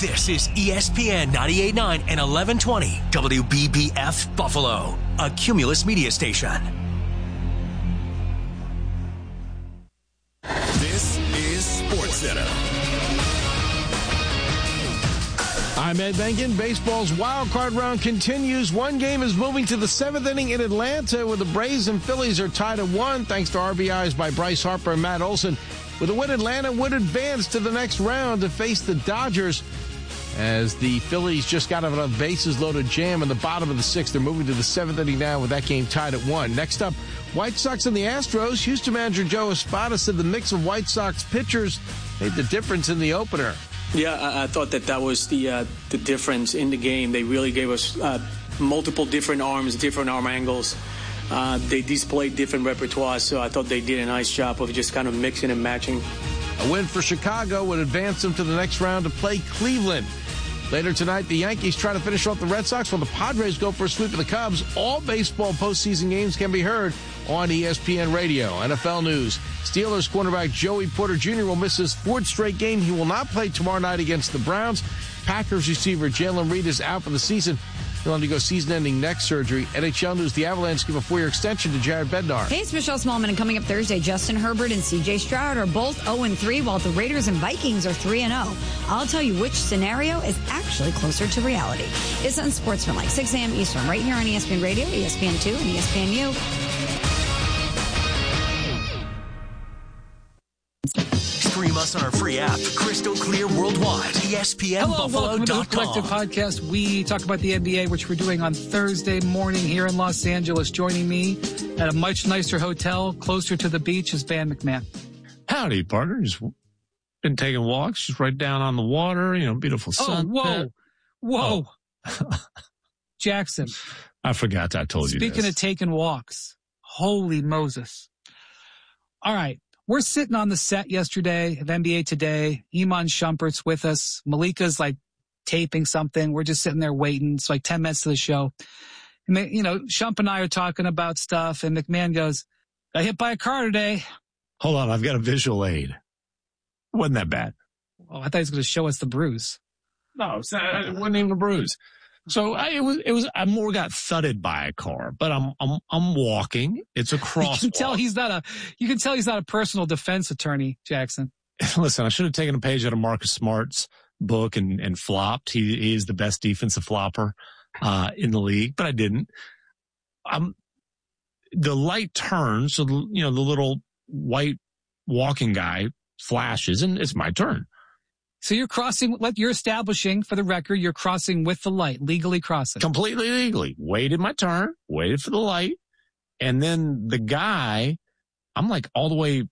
This is ESPN 98.9 and 1120 WBBF Buffalo, a Cumulus media station. This is SportsCenter. I'm Ed Benkin. Baseball's wild card round continues. One game is moving to the seventh inning in Atlanta, where the Braves and Phillies are tied at 1, thanks to RBIs by Bryce Harper and Matt Olson. With a win, Atlanta would advance to the next round to face the Dodgers, as the Phillies just got out of a bases-loaded jam in the bottom of the sixth. They're moving to the seventh inning now with that game tied at 1. Next up, White Sox and the Astros. Houston manager Joe Espada said the mix of White Sox pitchers made the difference in the opener. Yeah, I thought that was the difference in the game. They really gave us multiple different arms, different arm angles. They displayed different repertoires, so I thought they did a nice job of just kind of mixing and matching. A win for Chicago would advance them to the next round to play Cleveland. Later tonight, the Yankees try to finish off the Red Sox while the Padres go for a sweep of the Cubs. All baseball postseason games can be heard on ESPN Radio. NFL news. Steelers cornerback Joey Porter Jr. will miss his fourth straight game. He will not play tomorrow night against the Browns. Packers receiver Jalen Reed is out for the season. He'll undergo season-ending neck surgery. NHL news, the Avalanche give a 4-year extension to Jared Bednar. Hey, it's Michelle Smallman, and coming up Thursday, Justin Herbert and C.J. Stroud are both 0-3, while the Raiders and Vikings are 3-0. I'll tell you which scenario is actually closer to reality. It's on Sportsmanlike, 6 a.m. Eastern, right here on ESPN Radio, ESPN2, and ESPNU. Stream us on our free app, Crystal Clear Worldwide, Hello, welcome to the Collective Podcast. We talk about the NBA, which we're doing on Thursday morning here in Los Angeles. Joining me at a much nicer hotel closer to the beach is Van McMahon. Howdy, partner. Just been taking walks, just right down on the water, beautiful sun. Whoa. Jackson. I forgot I told you this. Speaking of taking walks, holy Moses. All right. We're sitting on the set yesterday of NBA Today. Iman Shumpert's with us. Malika's taping something. We're just sitting there waiting. It's 10 minutes to the show. And, Shump and I are talking about stuff, and McMahon goes, got hit by a car today. Hold on, I've got a visual aid. It wasn't that bad. Oh, I thought he was going to show us the bruise. No, it wasn't even a bruise. So I more got thudded by a car, but I'm walking. It's a crosswalk. You can tell he's not a personal defense attorney, Jackson. Listen, I should have taken a page out of Marcus Smart's book and flopped. He is the best defensive flopper in the league, but I didn't. The light turns, so the little white walking guy flashes, and it's my turn. So you're crossing, you're establishing for the record, you're crossing with the light, legally crossing. Completely legally. Waited my turn, waited for the light. And then the guy, I'm all the way,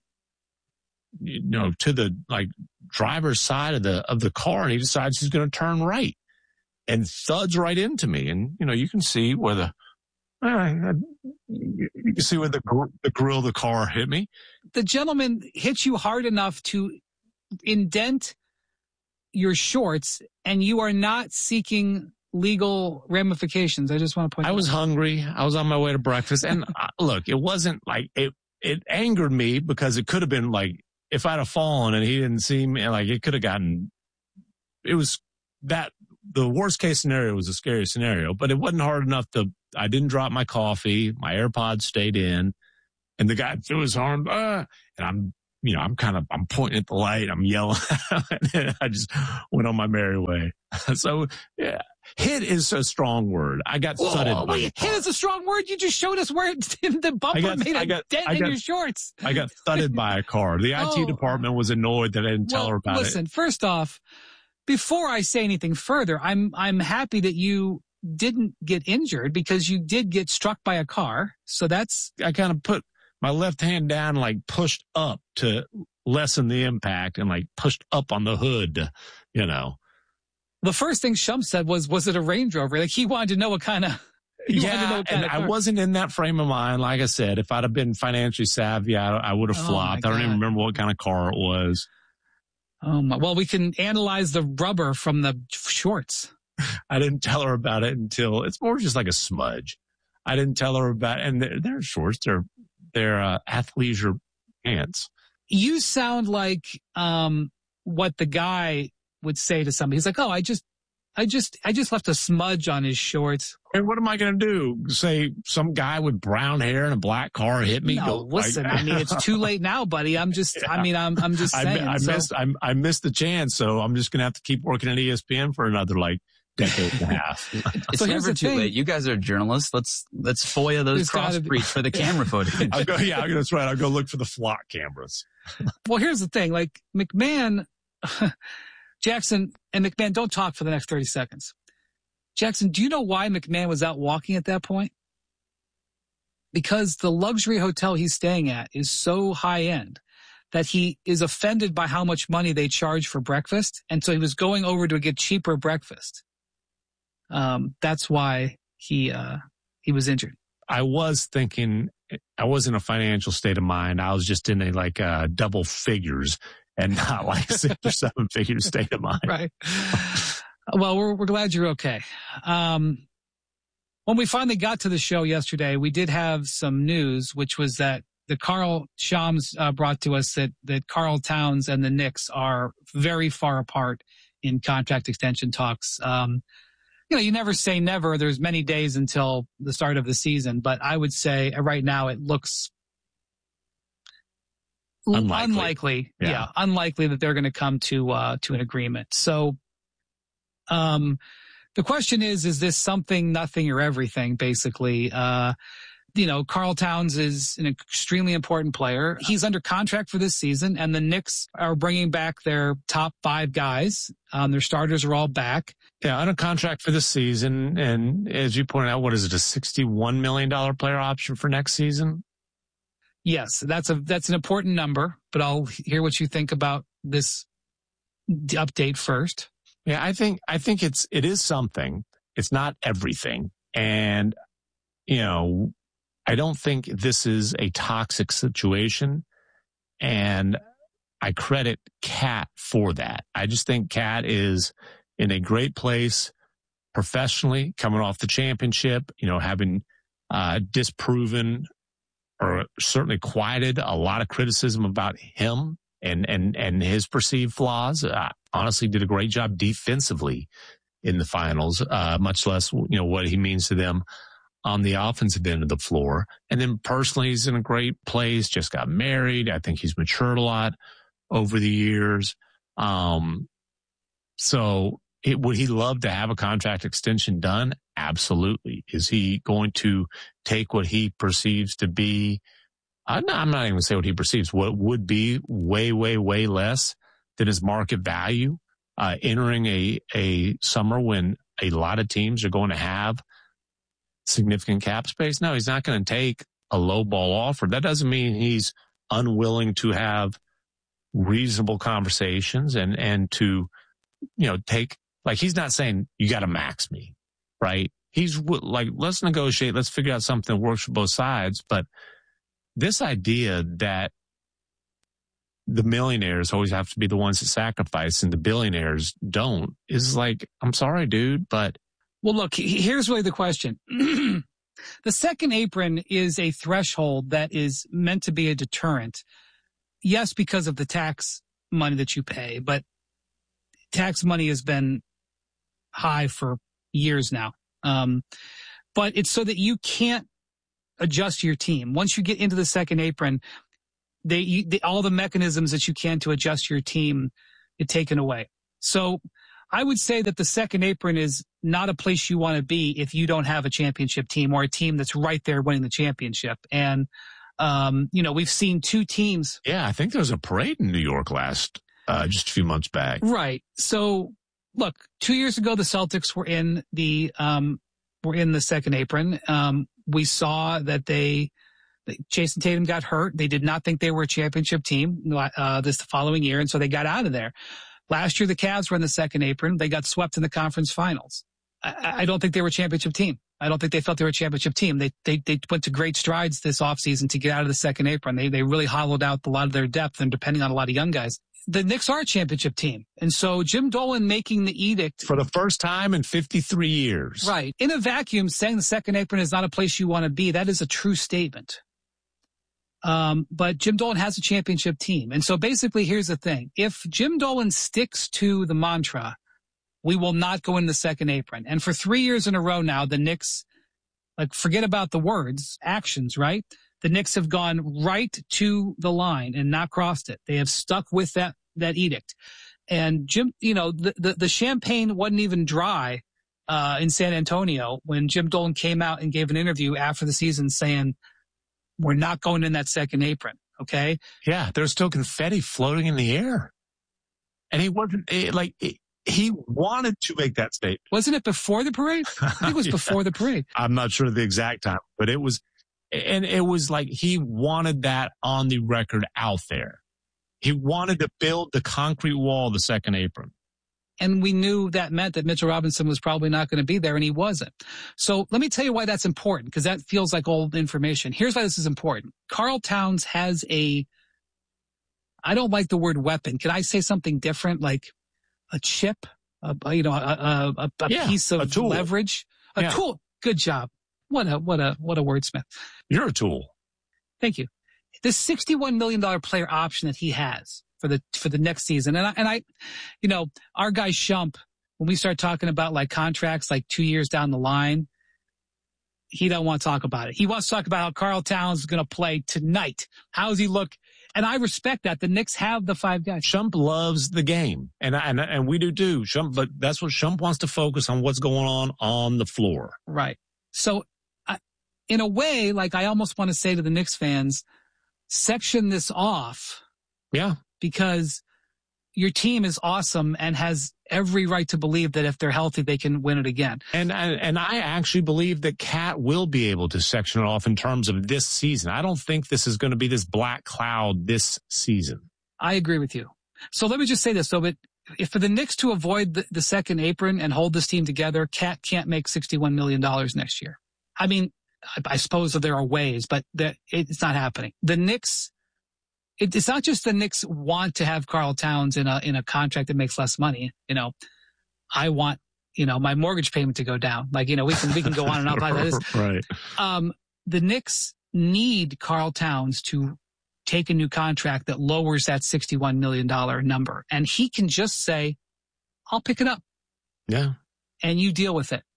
to the driver's side of the car, and he decides he's going to turn right and thuds right into me. And, you can see where you can see where the grill of the car hit me. The gentleman hit you hard enough to indent your shorts, and you are not seeking legal ramifications. I just want to point out. I was hungry. I was on my way to breakfast. And look, it wasn't it angered me because it could have been if I'd have fallen and he didn't see me, it could have gotten, it was that the worst case scenario was a scary scenario, but it wasn't hard enough I didn't drop my coffee. My AirPods stayed in, and the guy threw his arm, and I'm pointing at the light. I'm yelling. And I just went on my merry way. So, yeah, hit is a strong word. I got thudded. Hit is a strong word. You just showed us where the bumper made a dent in your shorts. I got thudded by a car. The IT department was annoyed that I didn't tell her about it. Listen, first off, before I say anything further, I'm happy that you didn't get injured because you did get struck by a car. So I kind of put my left hand down, pushed up to lessen the impact, and pushed up on the hood, The first thing Shump said was it a Range Rover? He wanted to know what kind of. I wasn't in that frame of mind. Like I said, if I'd have been financially savvy, I would have flopped. I don't even remember what kind of car it was. Oh my! Well, we can analyze the rubber from the shorts. I didn't tell her about it until it's more just like a smudge. I didn't tell her about it, and they're shorts. They're athleisure pants. You sound like what the guy would say to somebody. He's like, oh, I just left a smudge on his shorts. And what am I going to do? Say some guy with brown hair in a black car hit me? No, listen, I mean, it's too late now, buddy. I'm just saying. I missed the chance, so I'm just going to have to keep working at ESPN for another decade and a half. It's so never too late. You guys are journalists. Let's FOIA those cross breeds for the camera footage. That's right. I'll go look for the flock cameras. Well, here's the thing. McMahon, Jackson and McMahon, don't talk for the next 30 seconds. Jackson, do you know why McMahon was out walking at that point? Because the luxury hotel he's staying at is so high end that he is offended by how much money they charge for breakfast. And so he was going over to get cheaper breakfast. That's why he was injured. I was thinking, I was in a financial state of mind. I was just in a double figures and not 6 or 7 figure state of mind. Right. Well, we're glad you're okay. When we finally got to the show yesterday, we did have some news, which was that the Carl Shams brought to us that Karl Towns and the Knicks are very far apart in contract extension talks. You never say never. There's many days until the start of the season, but I would say right now it looks unlikely. Yeah, unlikely that they're going to come to an agreement. So, the question is this something, nothing, or everything, basically? Karl Towns is an extremely important player. He's under contract for this season, and the Knicks are bringing back their top 5 guys. Their starters are all back. Yeah, under contract for this season. And as you pointed out, what is it, a $61 million player option for next season? Yes, that's an important number, but I'll hear what you think about this update first. Yeah, I think it is something. It's not everything. And, I don't think this is a toxic situation. And I credit Cat for that. I just think Cat is in a great place professionally, coming off the championship, having disproven or certainly quieted a lot of criticism about him and his perceived flaws. Honestly did a great job defensively in the finals, much less, what he means to them on the offensive end of the floor. And then personally, he's in a great place, just got married. I think he's matured a lot over the years. So would he love to have a contract extension done? Absolutely. Is he going to take what he perceives to be, I'm not even going to say what he perceives, what would be way, way, way less than his market value, entering a summer when a lot of teams are going to have significant cap space? No, he's not going to take a low ball offer. That doesn't mean he's unwilling to have reasonable conversations and to, take, he's not saying you got to max me, right? He's let's negotiate. Let's figure out something that works for both sides. But this idea that the millionaires always have to be the ones that sacrifice and the billionaires don't is I'm sorry, dude, but. Well, look, here's really the question. The second apron is a threshold that is meant to be a deterrent. Yes, because of the tax money that you pay, but tax money has been high for years now. But it's so that you can't adjust your team. Once you get into the second apron, all the mechanisms that you can to adjust your team get taken away. So I would say that the second apron is not a place you want to be if you don't have a championship team or a team that's right there winning the championship. And, we've seen 2 teams. Yeah, I think there was a parade in New York just a few months back. Right. So look, 2 years ago, the Celtics were in the second apron. We saw that Jason Tatum got hurt. They did not think they were a championship team the following year, and so they got out of there. Last year, the Cavs were in the second apron. They got swept in the conference finals. I don't think they were a championship team. I don't think they felt they were a championship team. They went to great strides this offseason to get out of the second apron. They really hollowed out a lot of their depth and depending on a lot of young guys. The Knicks are a championship team. And so Jim Dolan making the edict. For the first time in 53 years. Right. In a vacuum, saying the second apron is not a place you want to be, that is a true statement. But Jim Dolan has a championship team. And so basically, here's the thing. If Jim Dolan sticks to the mantra, we will not go in the second apron. And for 3 years in a row now, the Knicks, like, forget about the words, actions, right? The Knicks have gone right to the line and not crossed it. They have stuck with that edict. And Jim, the champagne wasn't even dry in San Antonio when Jim Dolan came out and gave an interview after the season saying, we're not going in that second apron, okay? Yeah, there's still confetti floating in the air. And he wasn't, he wanted to make that statement. Wasn't it before the parade? I think it was before the parade. I'm not sure the exact time, but it was like he wanted that on the record out there. He wanted to build the concrete wall of the second apron. And we knew that meant that Mitchell Robinson was probably not going to be there, and he wasn't. So let me tell you why that's important, because that feels like old information. Here's why this is important. Karl Towns has I don't like the word weapon. Can I say something different, like a chip, a piece of a tool. Leverage? A tool. Good job. What a wordsmith. You're a tool. Thank you. This $61 million player option that he has for the next season. And I, our guy Shump, when we start talking about like contracts, like 2 years down the line, he don't want to talk about it. He wants to talk about how Karl Towns is going to play tonight. How does he look? And I respect that. The Knicks have the 5 guys. Shump loves the game, and we do too. Shump, but that's what Shump wants to focus on, what's going on the floor. Right. So, in a way, like, I almost want to say to the Knicks fans, section this off. Yeah. Because your team is awesome and has every right to believe that if they're healthy, they can win it again. And I actually believe that Cat will be able to section it off in terms of this season. I don't think this is going to be this black cloud this season. I agree with you. So let me just say this. So, but if for the Knicks to avoid the second apron and hold this team together, Cat can't make $61 million next year. I mean, I suppose that there are ways, but it's not happening. The Knicks, it's not just the Knicks want to have Karl Towns in a contract that makes less money. I want, my mortgage payment to go down. Like, we can go on and on about this. Right. The Knicks need Karl Towns to take a new contract that lowers that $61 million number. And he can just say, I'll pick it up. Yeah. And you deal with it.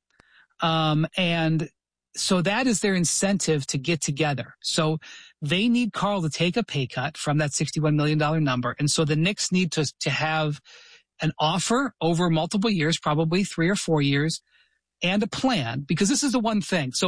And so that is their incentive to get together. So they need Karl to take a pay cut from that $61 million number. And so the Knicks need to have an offer over multiple years, probably 3 or 4 years, and a plan, because this is the one thing. So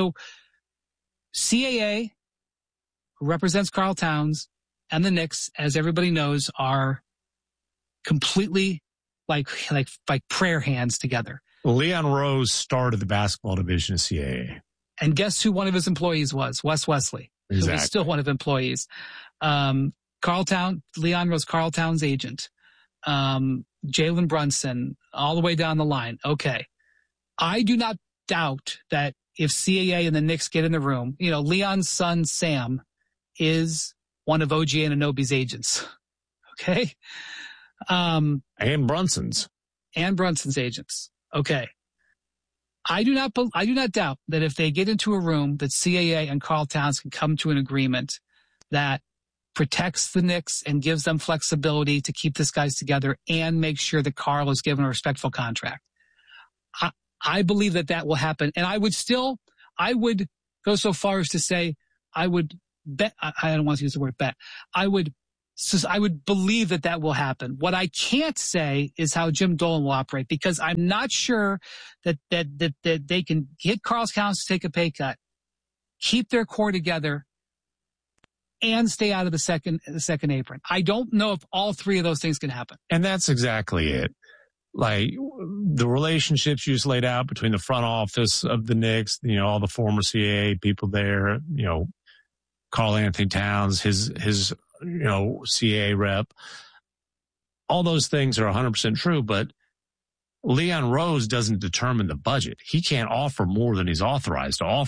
CAA, who represents Karl Towns, and the Knicks, as everybody knows, are completely like prayer hands together. Leon Rose started the basketball division of CAA. And guess who one of his employees was? Wes Wesley. Exactly. Who was still one of his employees. Leon Rose, Karl Towns' agent. Jalen Brunson, all the way down the line. Okay. I do not doubt that if CAA and the Knicks get in the room, Leon's son, Sam, is one of OG Anunoby's agents. Okay. And Brunson's. And Brunson's agents. Okay. I do not doubt that if they get into a room that CAA and Karl Towns can come to an agreement that protects the Knicks and gives them flexibility to keep this guys together and make sure that Karl is given a respectful contract. I believe that will happen. And I would go so far as to say, I would bet, I don't want to use the word bet. I would believe that will happen. What I can't say is how Jim Dolan will operate, because I'm not sure that they can get Karl Towns to take a pay cut, keep their core together, and stay out of the second apron. I don't know if all three of those things can happen. And that's exactly it. Like the relationships you just laid out between the front office of the Knicks, all the former CAA people there, Karl Anthony Towns, his CAA rep, all those things are 100% true, but Leon Rose doesn't determine the budget. He can't offer more than he's authorized to offer.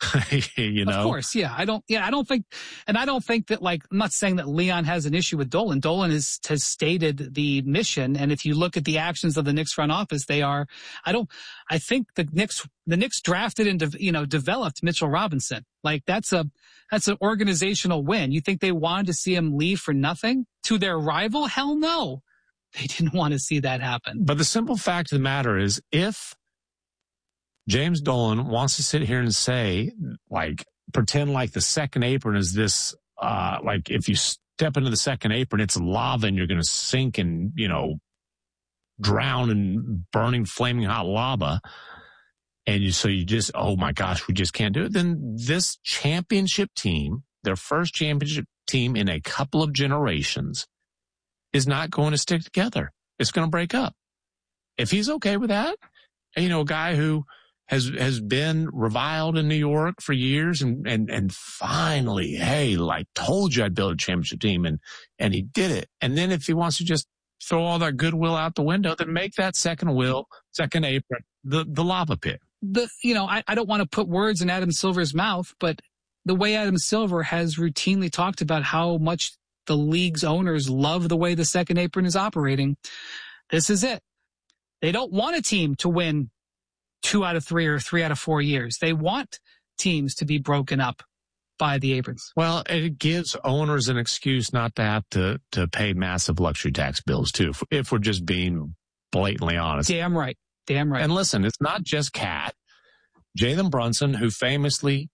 You know, of course, yeah. I don't think that, like, I'm not saying that Leon has an issue with Dolan. Dolan has stated the mission, and if you look at the actions of the Knicks front office, I think the Knicks drafted and developed Mitchell Robinson. Like, that's an organizational win. You think they wanted to see him leave for nothing to their rival? Hell no. They didn't want to see that happen. But the simple fact of the matter is, if James Dolan wants to sit here and say, like, pretend like the second apron is this, like, if you step into the second apron, it's lava and you're going to sink and, drown in burning, flaming hot lava. And so you just, oh my gosh, we just can't do it. Then this championship team, their first championship team in a couple of generations, is not going to stick together. It's going to break up. If he's okay with that, a guy who has been reviled in New York for years and finally, hey, like, told you I'd build a championship team, and he did it. And then if he wants to just throw all that goodwill out the window, then make that second apron the lava pit. I don't want to put words in Adam Silver's mouth, but the way Adam Silver has routinely talked about how much the league's owners love the way the second apron is operating, this is it. They don't want a team to win 2 out of 3 or 3 out of 4 years. They want teams to be broken up by the aprons. Well, it gives owners an excuse not to have to pay massive luxury tax bills, too, if we're just being blatantly honest. Damn right. And listen, it's not just Cat. Jalen Brunson, who famously,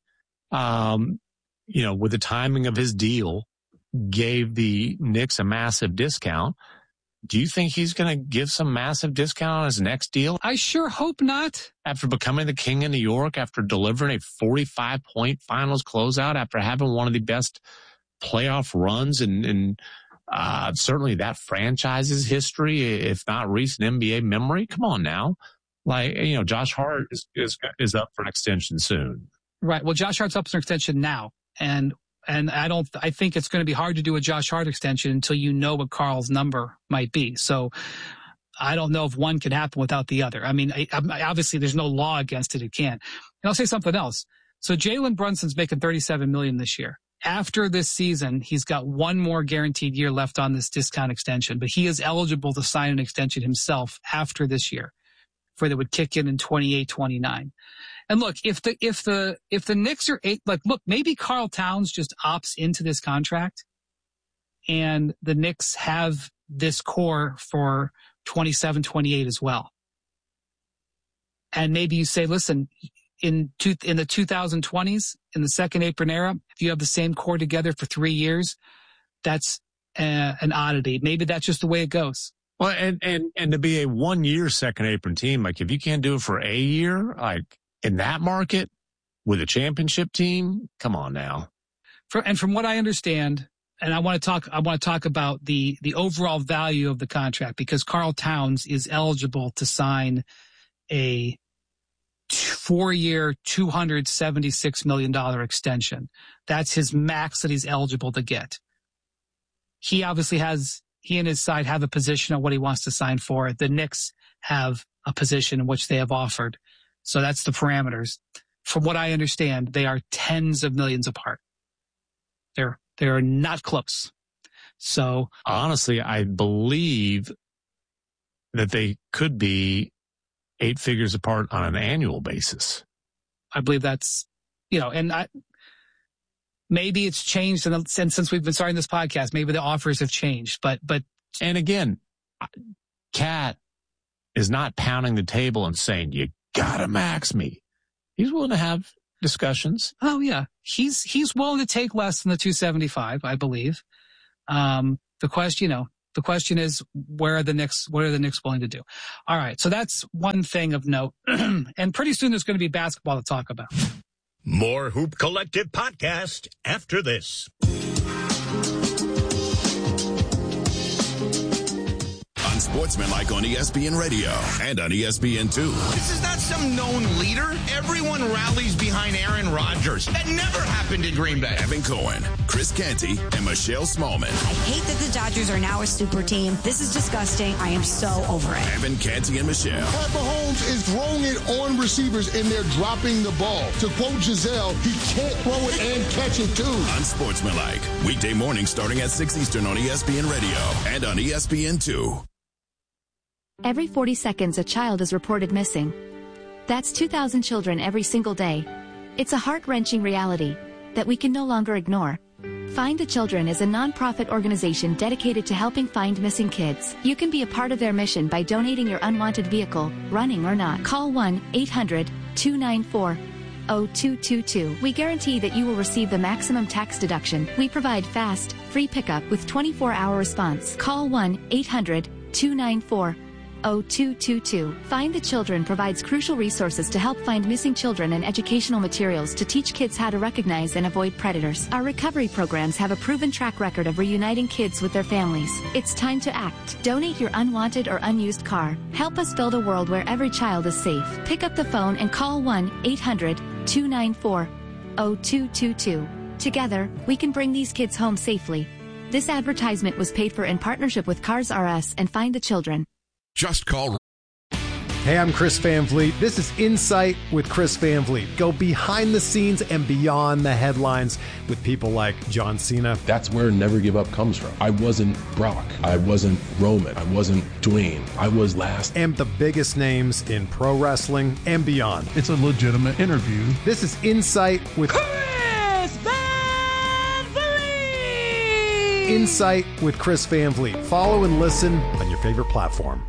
with the timing of his deal, gave the Knicks a massive discount. Do you think he's going to give some massive discount on his next deal? I sure hope not. After becoming the king of New York, after delivering a 45-point finals closeout, after having one of the best playoff runs in certainly that franchise's history, if not recent NBA memory. Come on now. Like, Josh Hart is up for an extension soon. Right. Well, Josh Hart's up for an extension now. And I think it's going to be hard to do a Josh Hart extension until you know what Karl's number might be. So I don't know if one can happen without the other. I mean, obviously there's no law against it. It can't. And I'll say something else. So Jalen Brunson's making $37 million this year. After this season, he's got one more guaranteed year left on this discount extension, but he is eligible to sign an extension himself after this year, for that would kick in 28-29. And look, if the Knicks are maybe Karl Towns just opts into this contract and the Knicks have this core for 27-28 as well. And maybe you say, listen, in the 2020s, in the second apron era, if you have the same core together for 3 years, that's an oddity. Maybe that's just the way it goes. Well, and to be a 1 year second apron team, like, if you can't do it for a year, like, in that market with a championship team, come on now. From what I understand, and I want to talk about the overall value of the contract, because Karl Towns is eligible to sign a 4-year, $276 million extension. That's his max that he's eligible to get. He and his side have a position on what he wants to sign for. The Knicks have a position in which they have offered. So that's the parameters. From what I understand, they are tens of millions apart. They're not close. So honestly, I believe that they could be 8 figures apart on an annual basis. I believe that's, maybe it's changed since we've been starting this podcast. Maybe the offers have changed, but and again, Cat is not pounding the table and saying, you gotta max me. He's willing to have discussions. Oh yeah. He's willing to take less than the 275, I believe. The question is, what are the Knicks willing to do? All right. So that's one thing of note. And pretty soon there's going to be basketball to talk about. More Hoop Collective podcast after this. On Unsportsmanlike on ESPN Radio and on ESPN2. This is not some known leader. Everyone rallies behind Aaron Rodgers. That never happened in Green Bay. Evan Cohen, Chris Canty, and Michelle Smallman. I hate that the Dodgers are now a super team. This is disgusting. I am so over it. Evan, Canty, and Michelle. Pat Mahomes is throwing it on receivers, and they're dropping the ball. To quote Giselle, he can't throw it and catch it, too. Unsportsmanlike. Weekday morning starting at 6 Eastern on ESPN Radio and on ESPN2. Every 40 seconds, a child is reported missing. That's 2,000 children every single day. It's a heart-wrenching reality that we can no longer ignore. Find the Children is a non-profit organization dedicated to helping find missing kids. You can be a part of their mission by donating your unwanted vehicle, running or not. Call 1-800-294-0222. We guarantee that you will receive the maximum tax deduction. We provide fast, free pickup with 24-hour response. Call 1-800-294-0222. Find the Children provides crucial resources to help find missing children and educational materials to teach kids how to recognize and avoid predators. Our recovery programs have a proven track record of reuniting kids with their families. It's time to act. Donate your unwanted or unused car. Help us build a world where every child is safe. Pick up the phone and call 1-800-294-0222. Together, we can bring these kids home safely. This advertisement was paid for in partnership with Cars R Us and Find the Children. Just call. Hey, I'm Chris Van Vliet. This is Insight with Chris Van Vliet. Go behind the scenes and beyond the headlines with people like John Cena. That's where Never Give Up comes from. I wasn't Brock. I wasn't Roman. I wasn't Dwayne. I was last. And the biggest names in pro wrestling and beyond. It's a legitimate interview. This is Insight with Chris Van Vliet. Insight with Chris Van Vliet. Follow and listen on your favorite platform.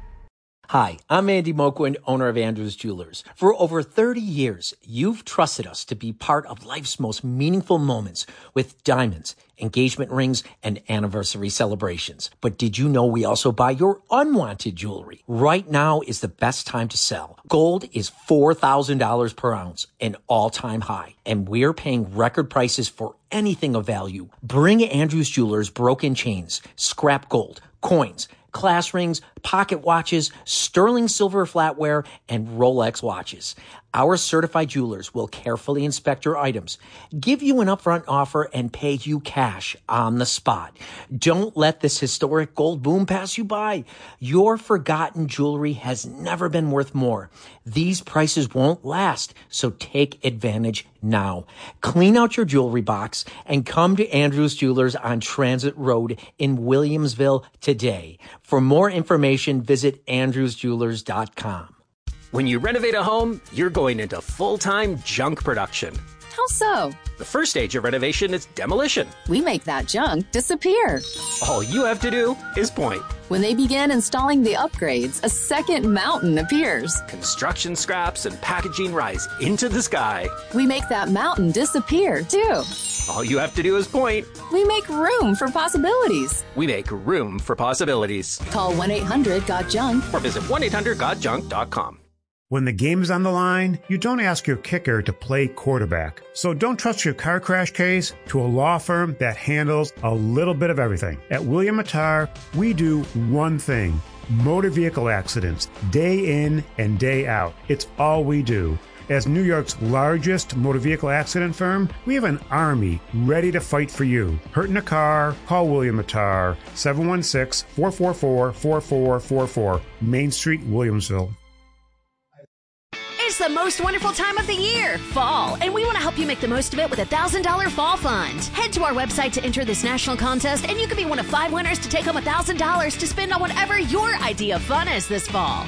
Hi, I'm Andy Moquin, owner of Andrews Jewelers. For over 30 years, you've trusted us to be part of life's most meaningful moments with diamonds, engagement rings, and anniversary celebrations. But did you know we also buy your unwanted jewelry? Right now is the best time to sell. Gold is $4,000 per ounce, an all-time high, and we're paying record prices for anything of value. Bring Andrews Jewelers broken chains, scrap gold, coins, class rings, pocket watches, sterling silver flatware, and Rolex watches. Our certified jewelers will carefully inspect your items, give you an upfront offer, and pay you cash on the spot. Don't let this historic gold boom pass you by. Your forgotten jewelry has never been worth more. These prices won't last, so take advantage now. Clean out your jewelry box and come to Andrews Jewelers on Transit Road in Williamsville today. For more information, visit andrewsjewelers.com. When you renovate a home, you're going into full-time junk production. How so? The first stage of renovation is demolition. We make that junk disappear. All you have to do is point. When they begin installing the upgrades, a second mountain appears. Construction scraps and packaging rise into the sky. We make that mountain disappear, too. All you have to do is point. We make room for possibilities. We make room for possibilities. Call 1-800-GOT-JUNK or visit 1-800-GOT-JUNK.com. When the game is on the line, you don't ask your kicker to play quarterback. So don't trust your car crash case to a law firm that handles a little bit of everything. At William Attar, we do one thing: motor vehicle accidents, day in and day out. It's all we do. As New York's largest motor vehicle accident firm, we have an army ready to fight for you. Hurt in a car? Call William Attar, 716-444-4444, Main Street, Williamsville. It's the most wonderful time of the year, fall, and we want to help you make the most of it with a $1,000 fall fund. Head to our website to enter this national contest, and you can be one of 5 winners to take home $1,000 to spend on whatever your idea of fun is this fall.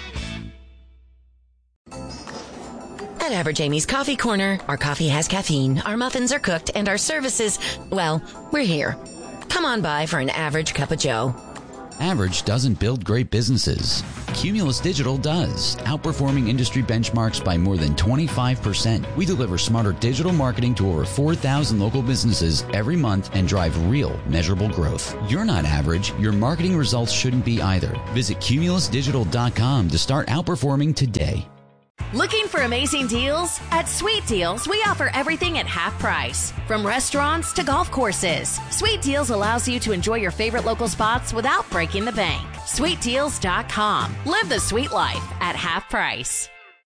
At Average Amy's Coffee Corner, our coffee has caffeine, our muffins are cooked, and our services, well, we're here. Come on by for an average cup of joe. Average doesn't build great businesses. Cumulus Digital does, outperforming industry benchmarks by more than 25%. We deliver smarter digital marketing to over 4,000 local businesses every month and drive real, measurable growth. You're not average. Your marketing results shouldn't be either. Visit cumulusdigital.com to start outperforming today. Looking for amazing deals? At Sweet Deals, we offer everything at half price. From restaurants to golf courses, Sweet Deals allows you to enjoy your favorite local spots without breaking the bank. SweetDeals.com. Live the sweet life at half price.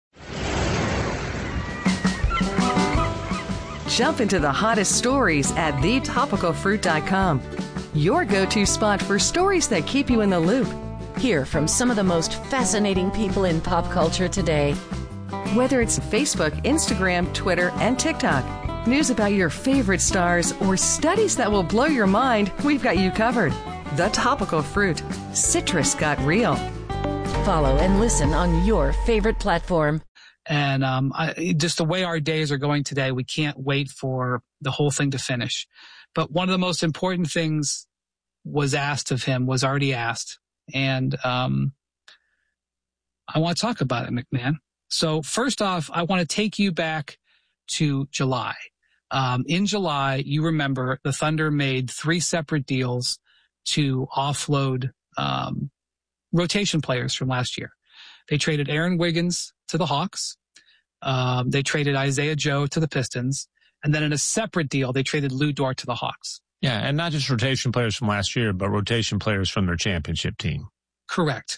Jump into the hottest stories at thetopicalfruit.com. Your go-to spot for stories that keep you in the loop. Hear from some of the most fascinating people in pop culture today. Whether it's Facebook, Instagram, Twitter, and TikTok, news about your favorite stars, or studies that will blow your mind, we've got you covered. The Topical Fruit. Citrus got real. Follow and listen on your favorite platform. And just the way our days are going today, we can't wait for the whole thing to finish. But one of the most important things was already asked. And I want to talk about it, McMahon. So first off, I want to take you back to July. In July, you remember the Thunder made 3 separate deals to offload rotation players from last year. They traded Aaron Wiggins to the Hawks. They traded Isaiah Joe to the Pistons. And then in a separate deal, they traded Lou Dort to the Hawks. Yeah, and not just rotation players from last year, but rotation players from their championship team. Correct.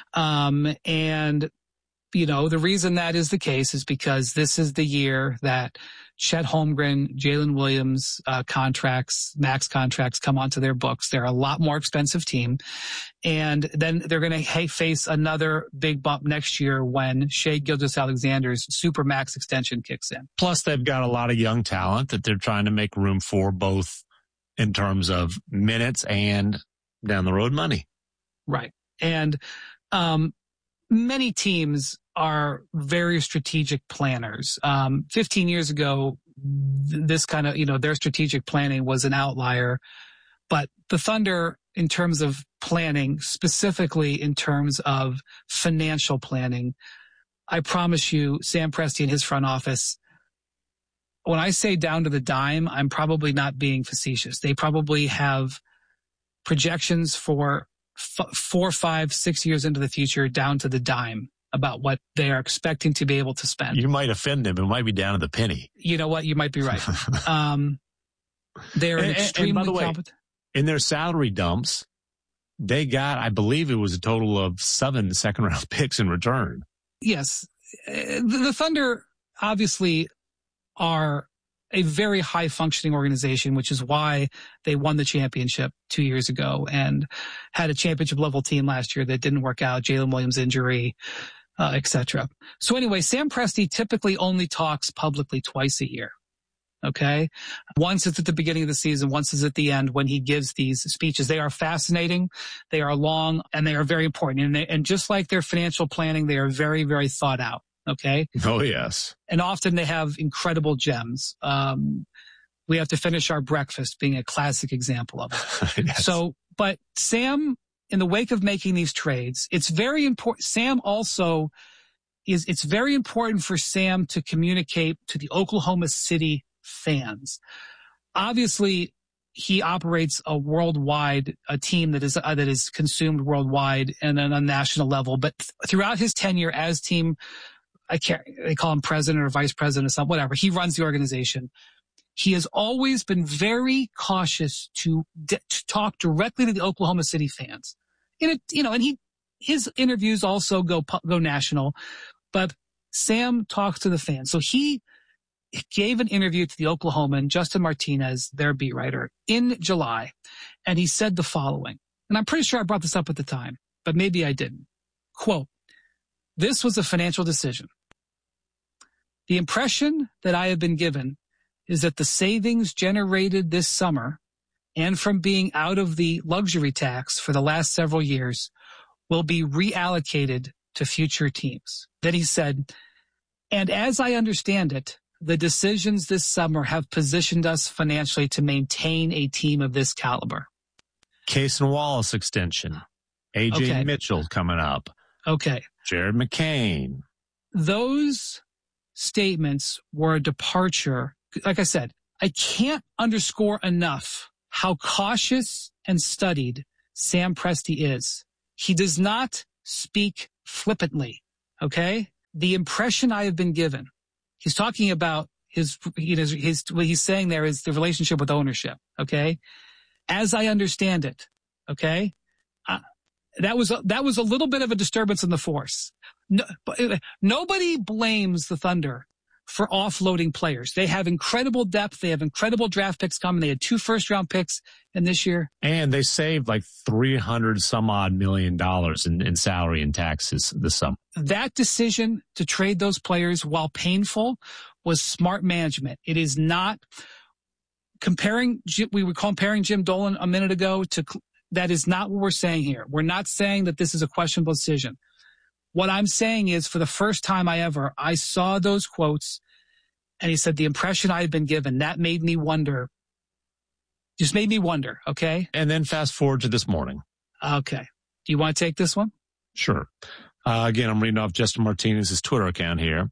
And, you know, the reason that is the case is because this is the year that Chet Holmgren, Jalen Williams max contracts come onto their books. They're a lot more expensive team. And then they're going to face another big bump next year when Shai Gilgeous-Alexander's super max extension kicks in. Plus, they've got a lot of young talent that they're trying to make room for, both in terms of minutes and down the road money. Right. And many teams are very strategic planners. 15 years ago, this kind of, their strategic planning was an outlier. But the Thunder, in terms of planning, specifically in terms of financial planning, I promise you, Sam Presti and his front office, when I say down to the dime, I'm probably not being facetious. They probably have projections for 4, 5, 6 years into the future down to the dime about what they are expecting to be able to spend. You might offend them. It might be down to the penny. You know what? You might be right. They're extremely competent. In their salary dumps, they got, I believe it was a total of 7 second-round picks in return. Yes. The Thunder obviously are a very high-functioning organization, which is why they won the championship 2 years ago and had a championship-level team last year that didn't work out, Jalen Williams' injury, etc. So anyway, Sam Presti typically only talks publicly twice a year. Okay. Once it's at the beginning of the season, once it's at the end when he gives these speeches. They are fascinating. They are long and they are very important. And just like their financial planning, they are very, very thought out. Okay. Oh, yes. And often they have incredible gems. We have to finish our breakfast being a classic example of it. Yes. So, but Sam, in the wake of making these trades, it's very important. It's very important for Sam to communicate to the Oklahoma City fans. Obviously, he operates a team that is consumed worldwide and on a national level. But throughout his tenure as team, they call him president or vice president or something, whatever. He runs the organization. He has always been very cautious to talk directly to the Oklahoma City fans. His interviews also go national, but Sam talks to the fans. So he gave an interview to the Oklahoman, Justin Martinez, their beat writer, in July, and he said the following, and I'm pretty sure I brought this up at the time, but maybe I didn't. Quote, "This was a financial decision. The impression that I have been given is that the savings generated this summer and from being out of the luxury tax for the last several years will be reallocated to future teams." Then he said, "And as I understand it, the decisions this summer have positioned us financially to maintain a team of this caliber." Case and Wallace extension. AJ Mitchell coming up. Okay. Jared McCain. Those statements were a departure. Like I said, I can't underscore enough how cautious and studied Sam Presti is. He does not speak flippantly. Okay. The impression I have been given, he's talking about what he's saying there is the relationship with ownership. Okay. As I understand it. Okay. that was a little bit of a disturbance in the force. No, nobody blames the Thunder for offloading players. They have incredible depth. They have incredible draft picks coming. They had 2 first-round picks in this year. And they saved like $300-some-odd million in salary and taxes this summer. That decision to trade those players, while painful, was smart management. It is not we were comparing Jim Dolan a minute ago to, that is not what we're saying here. We're not saying that this is a questionable decision. What I'm saying is, for the first time I saw those quotes, and he said the impression I had been given, that made me wonder. Just made me wonder, okay? And then fast forward to this morning. Okay. Do you want to take this one? Sure. Again, I'm reading off Justin Martinez's Twitter account here.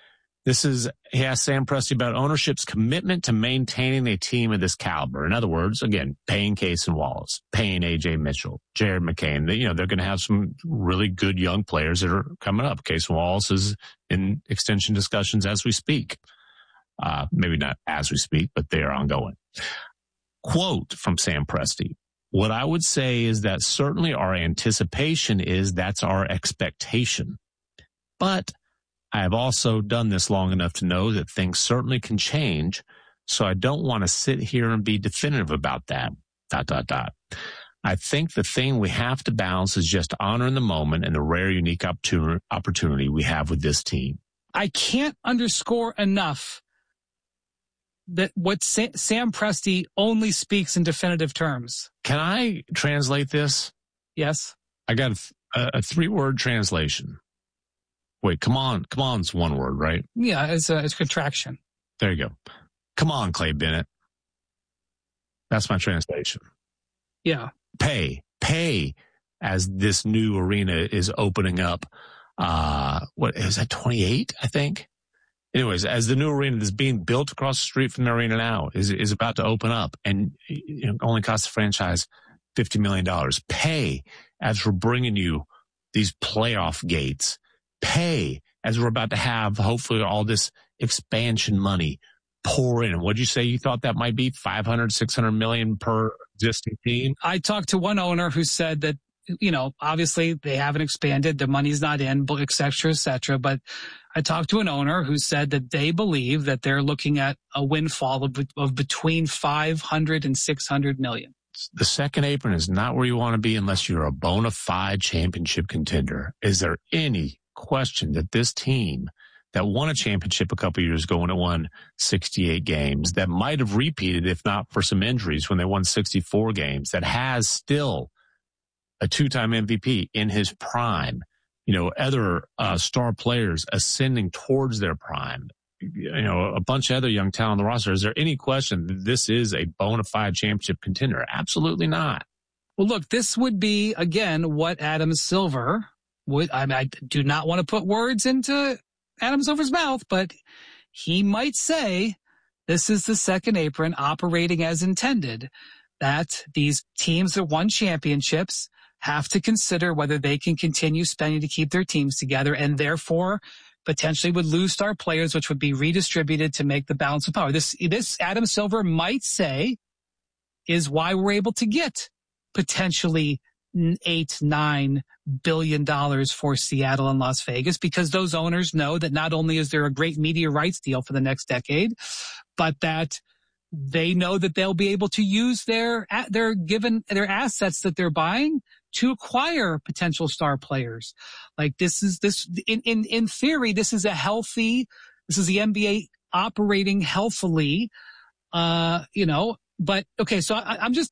He asked Sam Presti about ownership's commitment to maintaining a team of this caliber. In other words, again, paying Case and Wallace, paying A.J. Mitchell, Jared McCain. They're going to have some really good young players that are coming up. Case and Wallace is in extension discussions as we speak. Maybe not as we speak, but they are ongoing. Quote from Sam Presti. What I would say is that certainly our anticipation is that's our expectation. But I have also done this long enough to know that things certainly can change, so I don't want to sit here and be definitive about that. ... I think the thing we have to balance is just honoring the moment and the rare, unique opportunity we have with this team. I can't underscore enough that what Sam Presti only speaks in definitive terms. Can I translate this? Yes. I got a 3-word translation. Wait, come on. Come on's one word, right? Yeah, it's contraction. There you go. Come on, Clay Bennett. That's my translation. Yeah. Pay as this new arena is opening up. What is that, 28, I think? Anyways, as the new arena that's being built across the street from the arena now is about to open up, and only costs the franchise $50 million. Pay as we're bringing you these playoff gates. Pay as we're about to have, hopefully, all this expansion money pour in. What'd you say you thought that might be? 500, 600 million per existing team? I talked to one owner who said that, obviously they haven't expanded, the money's not in, et cetera, but I talked to an owner who said that they believe that they're looking at a windfall of between 500 and 600 million. The second apron is not where you want to be unless you're a bona fide championship contender. Is there any question that this team that won a championship a couple years ago when it won 68 games, that might have repeated if not for some injuries when they won 64 games, that has still a 2-time MVP in his prime, other star players ascending towards their prime, a bunch of other young talent on the roster. Is there any question that this is a bona fide championship contender? Absolutely not. Well, look, this would be, again, what Adam Silver would, I do not want to put words into Adam Silver's mouth, but he might say this is the second apron operating as intended, that these teams that won championships have to consider whether they can continue spending to keep their teams together, and therefore potentially would lose star players, which would be redistributed to make the balance of power. This Adam Silver might say is why we're able to get potentially $8-9 billion for Seattle and Las Vegas, because those owners know that not only is there a great media rights deal for the next decade, but that they know that they'll be able to use their assets that they're buying to acquire potential star players. Like in theory, this is the NBA operating healthily, but okay. So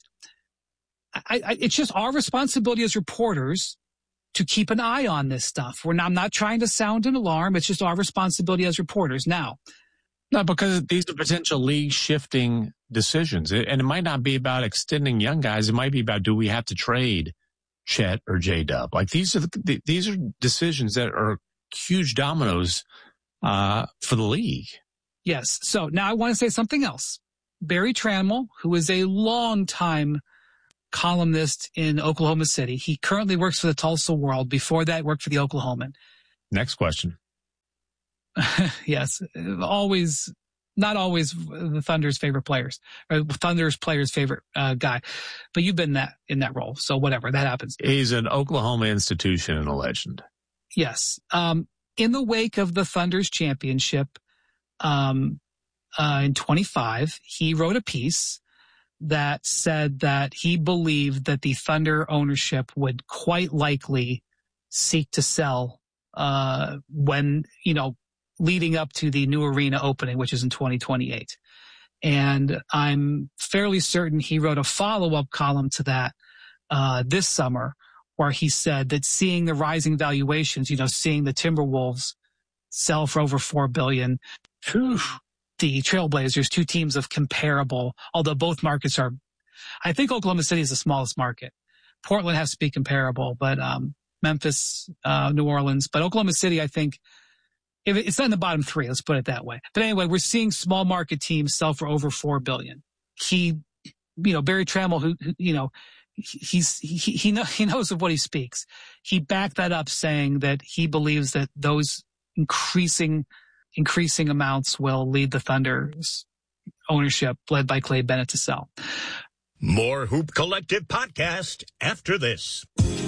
it's just our responsibility as reporters to keep an eye on this stuff. I'm not trying to sound an alarm. It's just our responsibility as reporters. Now, no, because these are potential league shifting decisions. And it might not be about extending young guys. It might be about, do we have to trade Chet or J-Dub? Like these are decisions that are huge dominoes for the league. Yes. So now I want to say something else. Barry Trammell, who is a longtime columnist in Oklahoma City. He currently works for the Tulsa World. Before that, worked for the Oklahoman. Next question. Yes. Always not always the Thunder's favorite players, or Thunder's players' favorite guy. But you've been in that role, so whatever, that happens. He's an Oklahoma institution and a legend. Yes. In the wake of the Thunder's championship in 25, he wrote a piece that said that he believed that the Thunder ownership would quite likely seek to sell when, leading up to the new arena opening, which is in 2028. And I'm fairly certain he wrote a follow-up column to that this summer, where he said that seeing the rising valuations, seeing the Timberwolves sell for over $4 billion, the Trailblazers, two teams of comparable, although both markets I think Oklahoma City is the smallest market. Portland has to be comparable, but Memphis, New Orleans, but Oklahoma City, I think, if it's not in the bottom three, let's put it that way. But anyway, we're seeing small market teams sell for over $4 billion. Barry Trammell, who he knows of what he speaks. He backed that up, saying that he believes that those increasing amounts will lead the Thunder's ownership, led by Clay Bennett, to sell. More Hoop Collective podcast after this.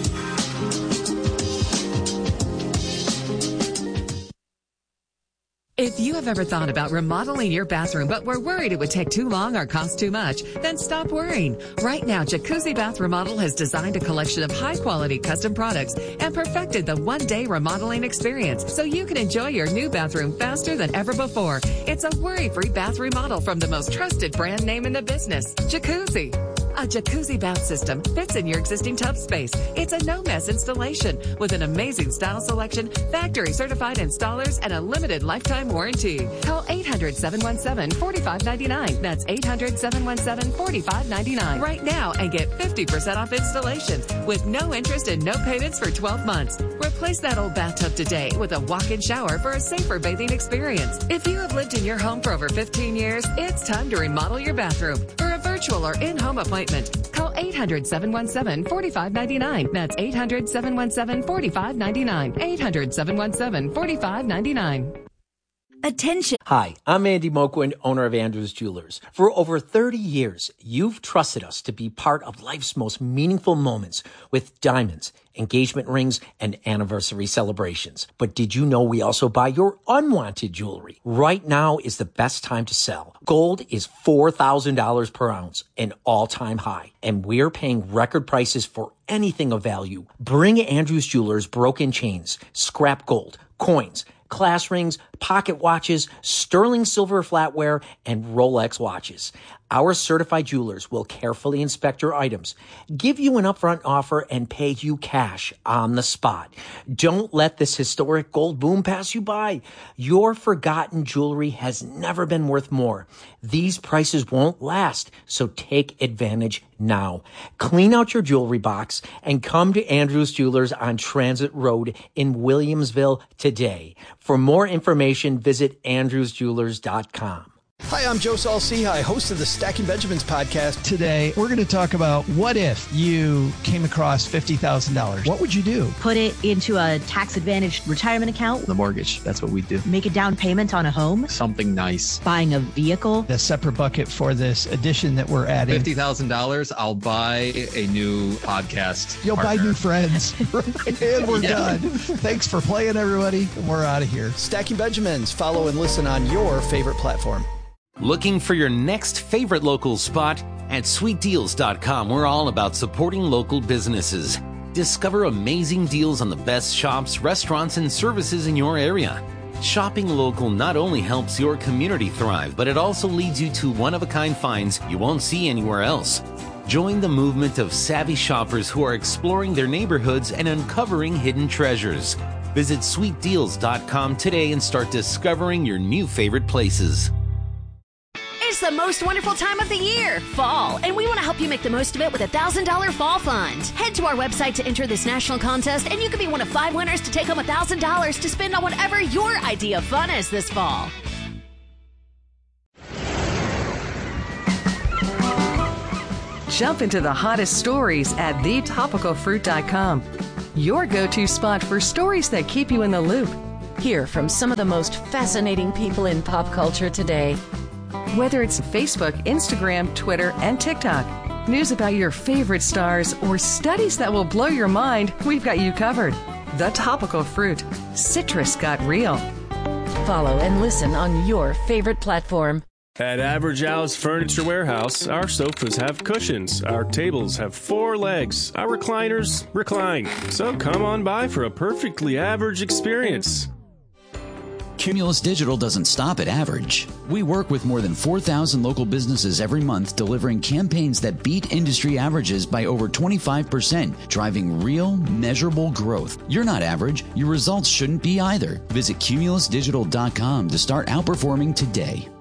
If you have ever thought about remodeling your bathroom but were worried it would take too long or cost too much, then stop worrying. Right now, Jacuzzi Bath Remodel has designed a collection of high-quality custom products and perfected the one-day remodeling experience so you can enjoy your new bathroom faster than ever before. It's a worry-free bath remodel from the most trusted brand name in the business, Jacuzzi. A jacuzzi bath system fits in your existing tub space. It's a no-mess installation with an amazing style selection, factory-certified installers, and a limited lifetime warranty. Call 800-717-4599. That's 800-717-4599 right now and get 50% off installations with no interest and no payments for 12 months. Replace that old bathtub today with a walk-in shower for a safer bathing experience. If you have lived in your home for over 15 years, it's time to remodel your bathroom. For a virtual or in-home appointment, call 800-717-4599. That's 800-717-4599. 800-717-4599. Attention. Hi, I'm Andy Moquin, owner of Andrews Jewelers. For over 30 years, you've trusted us to be part of life's most meaningful moments with diamonds, engagement rings, and anniversary celebrations. But did you know we also buy your unwanted jewelry? Right now is the best time to sell. Gold is $4,000 per ounce, an all-time high, and we're paying record prices for anything of value. Bring Andrews Jewelers broken chains, scrap gold, coins, class rings, pocket watches, sterling silver flatware, and Rolex watches. Our certified jewelers will carefully inspect your items, give you an upfront offer, and pay you cash on the spot. Don't let this historic gold boom pass you by. Your forgotten jewelry has never been worth more. These prices won't last, so take advantage now. Clean out your jewelry box and come to Andrews Jewelers on Transit Road in Williamsville today. For more information, visit andrewsjewelers.com. Hi, I'm Joe Saul-Sehy, host of the Stacking Benjamins podcast. Today, we're going to talk about what if you came across $50,000. What would you do? Put it into a tax-advantaged retirement account. The mortgage, that's what we do. Make a down payment on a home. Something nice. Buying a vehicle. A separate bucket for this addition that we're adding. $50,000, I'll buy a new podcast You'll partner. buy new friends. And we're done. Thanks for playing, everybody. We're out of here. Stacking Benjamins. Follow and listen on your favorite platform. Looking for your next favorite local spot? At sweetdeals.com, we're all about supporting local businesses. Discover amazing deals on the best shops, restaurants, and services in your area. Shopping local not only helps your community thrive, but it also leads you to one-of-a-kind finds you won't see anywhere else. Join the movement of savvy shoppers who are exploring their neighborhoods and uncovering hidden treasures. Visit sweetdeals.com today and start discovering your new favorite places. It's the most wonderful time of the year, fall, and we want to help you make the most of it with a $1,000 fall fund. Head to our website to enter this national contest, and you could be one of 5 winners to take home $1,000 to spend on whatever your idea of fun is this fall. Jump into the hottest stories at thetopicalfruit.com. Your go-to spot for stories that keep you in the loop. Hear from some of the most fascinating people in pop culture today. Whether it's Facebook, Instagram, Twitter, and TikTok, news about your favorite stars, or studies that will blow your mind, we've got you covered. The Topical Fruit. Citrus got real. Follow and listen on your favorite platform. At Average Al's Furniture Warehouse, our sofas have cushions, our tables have 4 legs, our recliners recline. So come on by for a perfectly average experience. Cumulus Digital doesn't stop at average. We work with more than 4,000 local businesses every month, delivering campaigns that beat industry averages by over 25%, driving real, measurable growth. You're not average. Your results shouldn't be either. Visit cumulusdigital.com to start outperforming today.